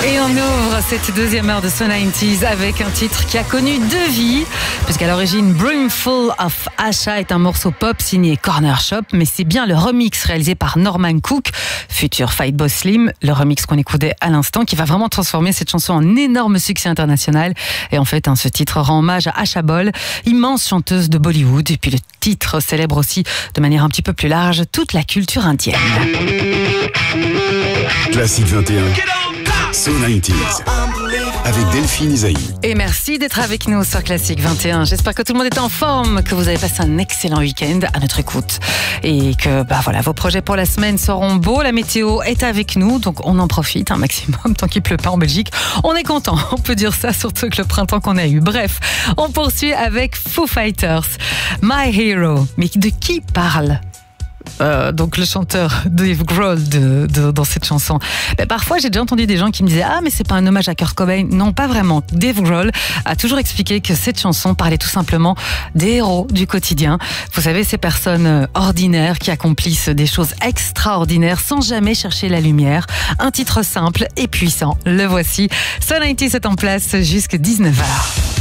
Et on ouvre cette deuxième heure de So 90s avec un titre qui a connu deux vies, puisqu'à l'origine Brimful of Asha est un morceau pop signé Corner Shop, mais c'est bien le remix réalisé par Norman Cook, futur Fight Boss Slim, le remix qu'on écoutait à l'instant, qui va vraiment transformer cette chanson en énorme succès international. Et en fait, ce titre rend hommage à Asha Ball, immense chanteuse de Bollywood, et puis le titre célèbre aussi de manière un petit peu plus large toute la culture indienne. Classique 21, So 90s, avec Delphine Isaïe. Et merci d'être avec nous sur Classique 21. J'espère que tout le monde est en forme, que vous avez passé un excellent week-end à notre écoute. Et que voilà, vos projets pour la semaine seront beaux. La météo est avec nous, donc on en profite un maximum tant qu'il pleut pas en Belgique. On est content, on peut dire ça, surtout que le printemps qu'on a eu. Bref, on poursuit avec Foo Fighters, My Hero. Mais de qui parle donc le chanteur Dave Grohl dans cette chanson? Parfois j'ai déjà entendu des gens qui me disaient mais c'est pas un hommage à Kurt Cobain. Non, pas vraiment. Dave Grohl a toujours expliqué que cette chanson parlait tout simplement des héros du quotidien. Vous savez, ces personnes ordinaires qui accomplissent des choses extraordinaires sans jamais chercher la lumière. Un titre simple et puissant, le voici. So 90 est en place jusqu'à 19h.